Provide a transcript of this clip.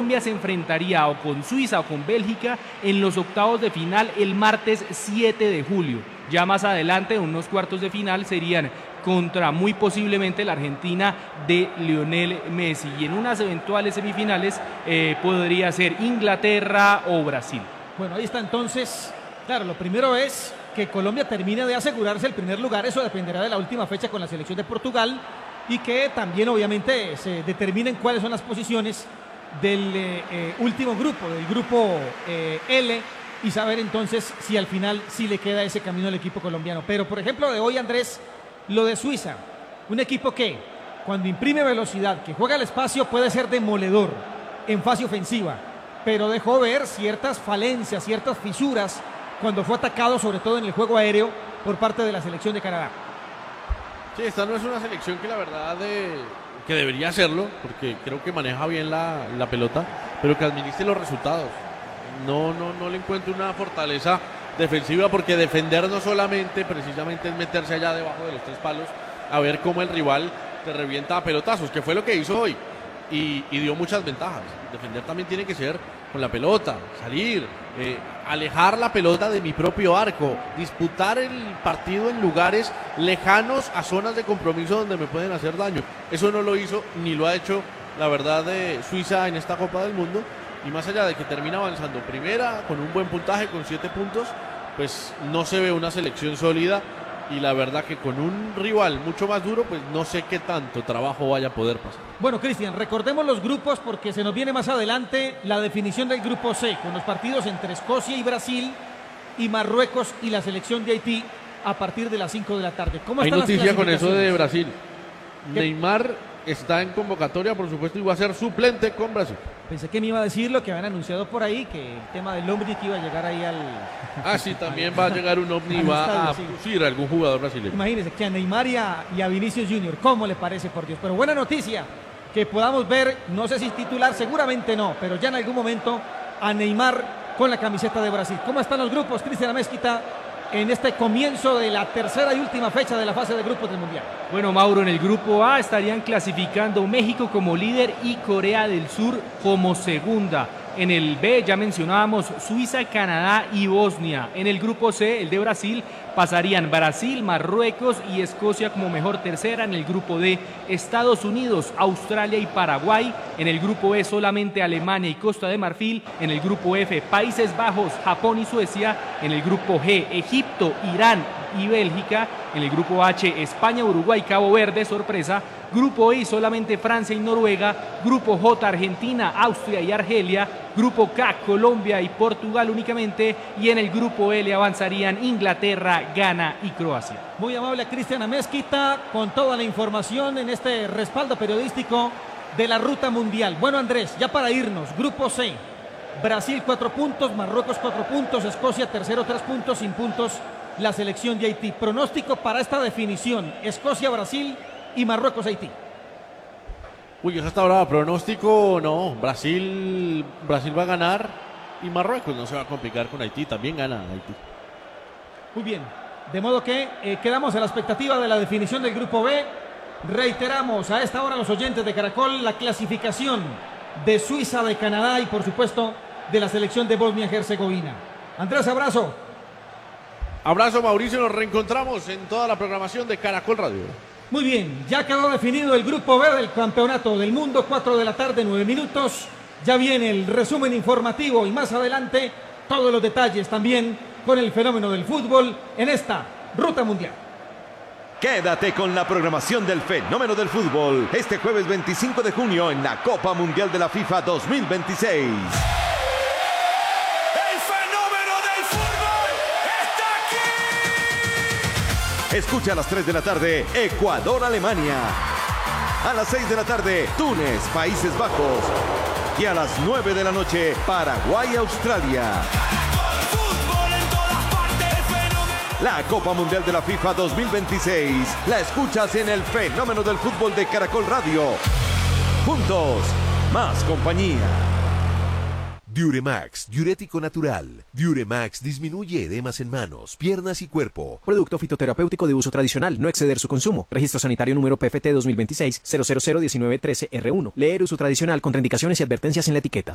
Colombia se enfrentaría o con Suiza o con Bélgica en los octavos de final el martes 7 de julio. Ya más adelante, unos cuartos de final serían contra muy posiblemente la Argentina de Lionel Messi. Y en unas eventuales semifinales podría ser Inglaterra o Brasil. Bueno, ahí está entonces. Claro, lo primero es que Colombia termine de asegurarse el primer lugar. Eso dependerá de la última fecha con la selección de Portugal. Y que también obviamente se determinen cuáles son las posiciones del último grupo, del grupo L, y saber entonces si al final sí le queda ese camino al equipo colombiano. Pero por ejemplo de hoy, Andrés, lo de Suiza, un equipo que cuando imprime velocidad, que juega al espacio, puede ser demoledor en fase ofensiva, pero dejó ver ciertas falencias, ciertas fisuras cuando fue atacado, sobre todo en el juego aéreo, por parte de la selección de Canadá. Sí, esta no es una selección que la verdad que debería hacerlo, porque creo que maneja bien la pelota, pero que administre los resultados. No le encuentro una fortaleza defensiva, porque defender no solamente precisamente es meterse allá debajo de los tres palos a ver cómo el rival te revienta a pelotazos, que fue lo que hizo hoy y dio muchas ventajas. Defender también tiene que ser con la pelota, salir, alejar la pelota de mi propio arco, disputar el partido en lugares lejanos a zonas de compromiso donde me pueden hacer daño. Eso no lo hizo ni lo ha hecho, la verdad, de Suiza en esta Copa del Mundo. Y más allá de que termina avanzando primera con un buen puntaje, con 7 puntos, pues no se ve una selección sólida, y la verdad que con un rival mucho más duro, pues no sé qué tanto trabajo vaya a poder pasar. Bueno, Cristian, recordemos los grupos, porque se nos viene más adelante la definición del grupo C, con los partidos entre Escocia y Brasil, y Marruecos y la selección de Haití a partir de las 5 de la tarde. ¿Cómo hay están noticia las con eso de Brasil? ¿Qué? Neymar está en convocatoria, por supuesto, y va a ser suplente con Brasil. Pensé que me iba a decir lo que habían anunciado por ahí, que el tema del Omni que iba a llegar ahí al... Ah, sí, también va a llegar un Omni y va estadio, a sí. producir a algún jugador brasileño. Imagínense que a Neymar y a Vinicius Junior, ¿cómo le parece, por Dios? Pero buena noticia, que podamos ver, no sé si titular, seguramente no, pero ya en algún momento a Neymar con la camiseta de Brasil. ¿Cómo están los grupos, Cristian Amezquita, en este comienzo de la tercera y última fecha de la fase de grupos del Mundial? Bueno, Mauro, en el grupo A estarían clasificando México como líder y Corea del Sur como segunda. En el B ya mencionábamos Suiza, Canadá y Bosnia. En el grupo C, el de Brasil, pasarían Brasil, Marruecos y Escocia como mejor tercera. En el grupo D, Estados Unidos, Australia y Paraguay. En el grupo E solamente Alemania y Costa de Marfil. En el grupo F, Países Bajos, Japón y Suecia. En el grupo G, Egipto, Irán y Bélgica. En el grupo H, España, Uruguay, Cabo Verde, sorpresa. Grupo I, solamente Francia y Noruega. Grupo J, Argentina, Austria y Argelia. Grupo K, Colombia y Portugal únicamente. Y en el grupo L avanzarían Inglaterra, Ghana y Croacia. Muy amable a Cristian Amezquita con toda la información en este respaldo periodístico de la ruta mundial. Bueno, Andrés, ya para irnos, grupo C, Brasil 4 puntos, Marruecos 4 puntos, Escocia tercero 3 puntos, sin puntos la selección de Haití. Pronóstico para esta definición: Escocia, Brasil y Marruecos, Haití. Uy, esa está brava. Pronóstico, no. Brasil va a ganar y Marruecos no se va a complicar con Haití. También gana Haití. Muy bien. De modo que quedamos a la expectativa de la definición del grupo B. Reiteramos a esta hora a los oyentes de Caracol la clasificación de Suiza, de Canadá y por supuesto de la selección de Bosnia-Herzegovina. Andrés, abrazo. Abrazo, Mauricio. Nos reencontramos en toda la programación de Caracol Radio. Muy bien, ya quedó definido el grupo B del Campeonato del Mundo, 4 de la tarde, 9 minutos. Ya viene el resumen informativo y más adelante todos los detalles también con el fenómeno del fútbol en esta Ruta Mundial. Quédate con la programación del fenómeno del fútbol este jueves 25 de junio en la Copa Mundial de la FIFA 2026. Escucha a las 3 de la tarde, Ecuador-Alemania. A las 6 de la tarde, Túnez, Países Bajos. Y a las 9 de la noche, Paraguay-Australia. La Copa Mundial de la FIFA 2026 la escuchas en el fenómeno del fútbol de Caracol Radio. Juntos, más compañía. Diuremax, diurético natural. Diuremax disminuye edemas en manos, piernas y cuerpo. Producto fitoterapéutico de uso tradicional, no exceder su consumo. Registro sanitario número PFT 2026 0001913 R1. Leer uso tradicional, contraindicaciones y advertencias en la etiqueta.